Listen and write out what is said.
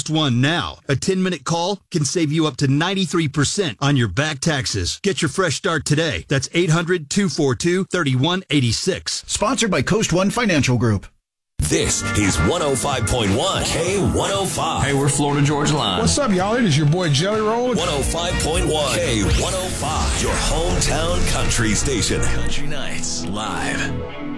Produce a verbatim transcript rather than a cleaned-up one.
Coast One now. A ten-minute call can save you up to ninety-three percent on your back taxes. Get your fresh start today. That's eight hundred, two four two, three one eight six. Sponsored by Coast One Financial Group. This is one oh five point one K one oh five. Hey, we're Florida Georgia Line. What's up, y'all? It is your boy Jelly Roll. one oh five point one K one oh five. Your hometown country station. Country Nights Live.